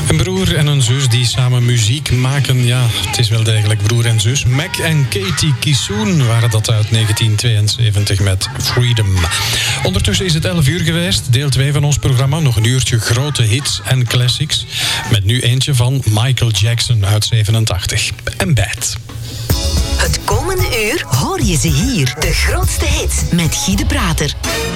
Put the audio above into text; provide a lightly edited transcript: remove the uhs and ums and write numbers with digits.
Een broer en een zus die samen muziek maken. Ja, het is wel degelijk broer en zus. Mac en Katie Kissoon waren dat uit 1972 met Freedom. Ondertussen is het 11 uur geweest. Deel 2 van ons programma. Nog een uurtje grote hits en classics. Met nu eentje van Michael Jackson uit 87. En Bad. Het komende uur hoor je ze hier. De grootste hits met Guy de Prater.